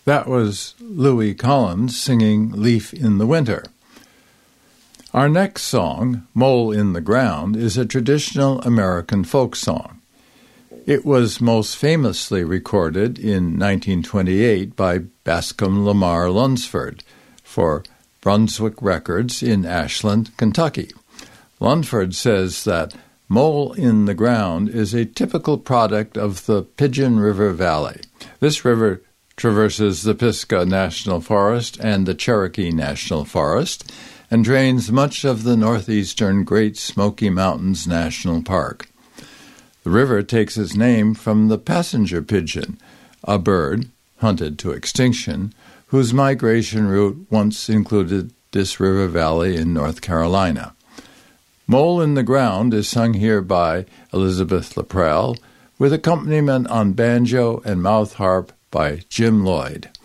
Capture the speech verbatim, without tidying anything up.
That was Louis Collins singing Leaf in the Winter. Our next song, Mole in the Ground, is a traditional American folk song. It was most famously recorded in nineteen twenty-eight by Bascom Lamar Lunsford for Brunswick Records in Ashland, Kentucky. Lunsford says that Mole in the Ground is a typical product of the Pigeon River Valley. This river traverses the Pisgah National Forest and the Cherokee National Forest and drains much of the northeastern Great Smoky Mountains National Park. The river takes its name from the passenger pigeon, a bird, hunted to extinction, whose migration route once included this river valley in North Carolina. Mole in the Ground is sung here by Elizabeth Laprelle, with accompaniment on banjo and mouth harp by Jim Lloyd.